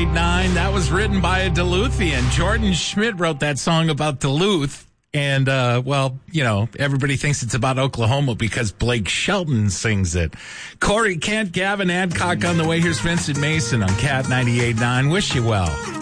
98.9. That was written by a Duluthian. Jordan Schmidt wrote that song about Duluth. And, everybody thinks it's about Oklahoma because Blake Shelton sings it. Corey Kent, Gavin Adcock on the way. Here's Vincent Mason on Cat 98.9. Wish you well.